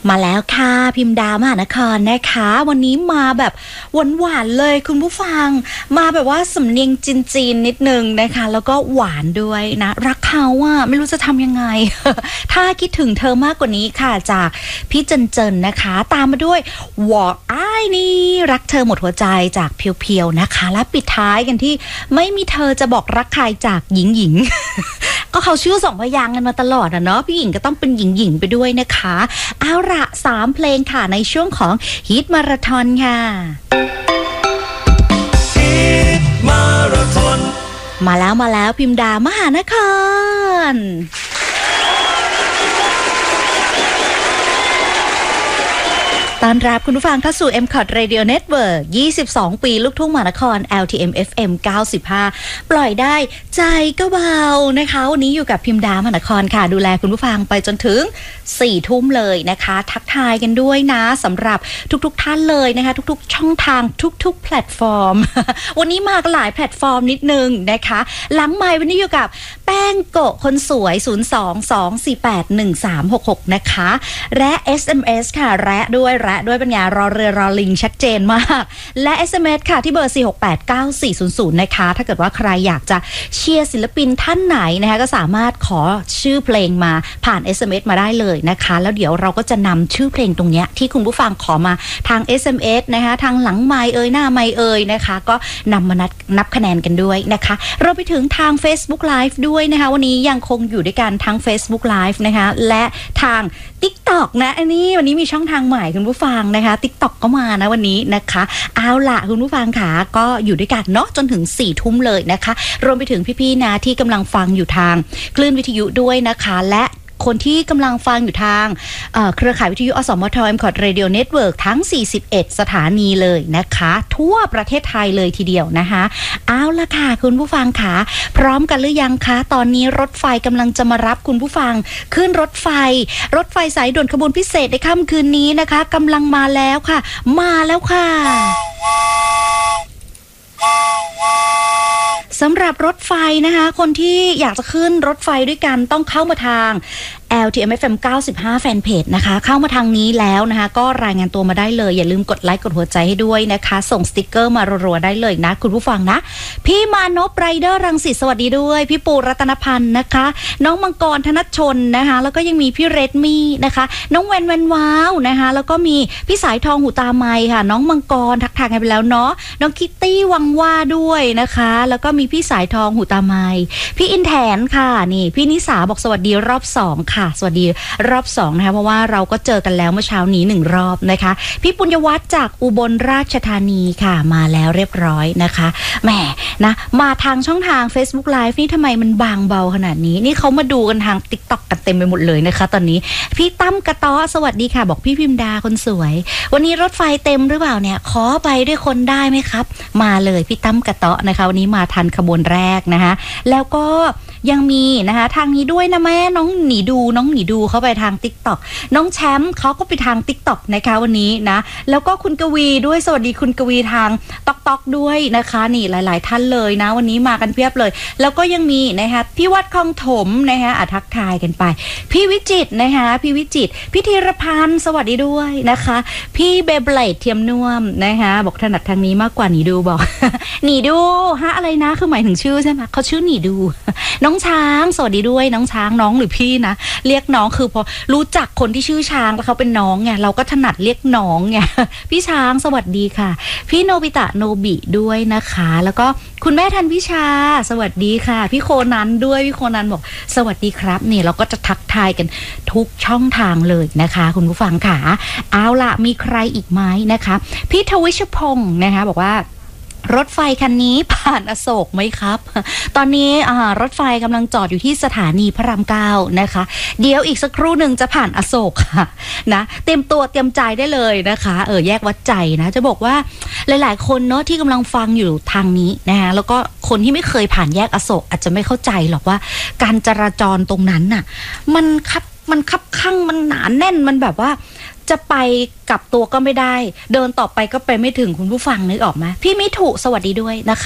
มาแล้วค่ะพิมดามหานครนะคะวันนี้มาแบบหวานๆเลยคุณผู้ฟังมาแบบว่าสำเนียงจีนๆนิดนึงนะคะแล้วก็หวานด้วยนะรักเขาอะไม่รู้จะทำยังไง ถ้าคิดถึงเธอมากกว่านี้ค่ะจากพี่เจินนะคะตามมาด้วยวออ้ายนี่รักเธอหมดหัวใจจากเพียวๆนะคะและปิดท้ายกันที่ไม่มีเธอจะบอกรักใครจากหญิง ก็เขาชื่อสองพยางค์กันมาตลอดอะเนาะพี่หญิงก็ต้องเป็นหญิงไปด้วยนะคะเอาละ3เพลงค่ะในช่วงของฮิตมาราธอนค่ะฮิตมาราธอนมาแล้วพิมดามหานครต้อนรับคุณผู้ฟังเข้าสู่ MCOT Radio Network 22 ปีลูกทุ่งมหานคร LTM FM 95 ปล่อยได้ใจก็เบานะคะวันนี้อยู่กับพิมดามหานครค่ะดูแลคุณผู้ฟังไปจนถึง 4 ทุ่มเลยนะคะทักทายกันด้วยนะสำหรับทุกท่านเลยนะคะทุกช่องทางทุกแพลตฟอร์ม วันนี้มากันหลายแพลตฟอร์มนิดนึงนะคะหลังไมค์วันนี้อยู่กับแป้งโกะคนสวย 02-248-1366 นะคะและ SMS ค่ะและด้วยปัญญารอเรือรอลิงชัดเจนมากและ SMS ค่ะที่เบอร์ 4689400 นะคะถ้าเกิดว่าใครอยากจะเชียร์ศิลปินท่านไหนนะคะก็สามารถขอชื่อเพลงมาผ่าน SMS มาได้เลยนะคะแล้วเดี๋ยวเราก็จะนำชื่อเพลงตรงนี้ที่คุณผู้ฟังขอมาทาง SMS นะคะทางหลังไมค์หน้าไมค์นะคะก็นำมานับคะแนนกันด้วยนะคะเราไปถึงทาง Facebook Live ด้วยนะคะวันนี้ยังคงอยู่ด้วยกันทั้ง Facebook Live นะคะและทาง TikTok นะอันนี้วันนี้มีช่องทางใหม่คุณผู้ฟังนะคะ TikTok ก็มานะวันนี้นะคะเอาล่ะคุณผู้ฟังค่ะก็อยู่ด้วยกันเนาะจนถึง 4 ทุ่มเลยนะคะรวมไปถึงพี่ๆนะที่กำลังฟังอยู่ทางคลื่นวิทยุด้วยนะคะและคนที่กำลังฟังอยู่ทางเครือข่ายวิทยุอสมท MCOT Radio Network ทั้ง41สถานีเลยนะคะทั่วประเทศไทยเลยทีเดียวนะคะเอาล่ะค่ะคุณผู้ฟังค่ะพร้อมกันหรือยังคะตอนนี้รถไฟกำลังจะมารับคุณผู้ฟังขึ้นรถไฟสายด่วนขบวนพิเศษในค่ำคืนนี้นะคะกำลังมาแล้วค่ะมาแล้วค่ะสำหรับรถไฟนะคะคนที่อยากจะขึ้นรถไฟด้วยกันต้องเข้ามาทาง LTM FM 95 แฟนเพจนะคะเข้ามาทางนี้แล้วนะคะก็รายงานตัวมาได้เลยอย่าลืมกดไลค์กดหัวใจให้ด้วยนะคะส่งสติกเกอร์มารัวๆได้เลยนะคุณผู้ฟังนะพี่มานพไรเดอร์รังสิตสวัสดีด้วยพี่ปูรัตนพันธ์นะคะน้องมังกรธนชนนะคะแล้วก็ยังมีพี่เรดมี่นะคะน้องแวนว้าวนะคะแล้วก็มีพี่สายทองหูตาไมค่ะน้องมังกรทักทายกันไปแล้วเนาะน้องคิตตี้วังว่าด้วยนะคะแล้วก็มีพี่สายทองหูตาไมพี่อินแทนค่ะนี่พี่นิสาบอกสวัสดีรอบ2ค่ะสวัสดีรอบ2นะคะเพราะว่าเราก็เจอกันแล้วเมื่อเช้านี้1รอบนะคะพี่ปุญญวัฒน์จากอุบลราชธานีค่ะมาแล้วเรียบร้อยนะคะแหมนะมาทางช่องทาง Facebook Live นี่ทำไมมันบางเบาขนาดนี้นี่เขามาดูกันทาง TikTok กันเต็มไปหมดเลยนะคะตอนนี้พี่ตั้มกระต้อสวัสดีค่ะบอกพี่พิมดาคนสวยวันนี้รถไฟเต็มหรือเปล่าเนี่ยขอไปด้วยคนได้ไหมครับมาเลยพี่ตั้มกระต้อนะคะวันนี้มาทันขบวนแรกนะคะแล้วก็ยังมีนะคะทางนี้ด้วยนะแม่น้องหนีดูเข้าไปทาง TikTok น้องแชมป์เขาก็ไปทาง TikTok นะคะวันนี้นะแล้วก็คุณกวีด้วยสวัสดีคุณกวีทางTikTokด้วยนะคะนี่หลายๆท่านเลยนะวันนี้มากันเพียบเลยแล้วก็ยังมีนะคะพี่วัดคลองถมนะคะทักทายกันไปพี่วิจิตรนะคะพี่วิจิตรพี่ธีรพันธ์สวัสดีด้วยนะคะพี่เบเบลดเทียมน่วมนะคะบอกถนัดทางนี้มากกว่าหนีดูบอก หนีดูฮะอะไรนะคือหมายถึงชื่อใช่ไหมเขาชื่อหนีดูน้องช้างสวัสดีด้วยน้องช้างน้องหรือพี่นะเรียกน้องคือพอรู้จักคนที่ชื่อช้างแล้วเขาเป็นน้องไงเราก็ถนัดเรียกน้องไงพี่ช้างสวัสดีค่ะพี่โนบิตะโนบิด้วยนะคะแล้วก็คุณแม่ทันพิชาสวัสดีค่ะพี่โคนันด้วยพี่โคนันบอกสวัสดีครับนี่เราก็จะทักทายกันทุกช่องทางเลยนะคะคุณผู้ฟังค่ะเอาล่ะมีใครอีกไหมนะคะพี่ทวิชพงศ์นะคะบอกว่ารถไฟคันนี้ผ่านอโศกไหมครับตอนนี้รถไฟกำลังจอดอยู่ที่สถานีพระราม9นะคะเดี๋ยวอีกสักครู่หนึ่งจะผ่านอโศกค่ะนะเตรียมตัวเตรียมใจได้เลยนะคะแยกวัดใจนะจะบอกว่าหลายๆคนเนาะที่กำลังฟังอยู่ทางนี้นะคะแล้วก็คนที่ไม่เคยผ่านแยกอโศกอาจจะไม่เข้าใจหรอกว่าการจราจรตรงนั้นน่ะมันคับข้างมันหนาแน่นมันแบบว่าจะไปกลับตัวก็ไม่ได้เดินต่อไปก็ไปไม่ถึงคุณผู้ฟังนึกออกไหมพี่มิถุสวัสดีด้วยนะคะ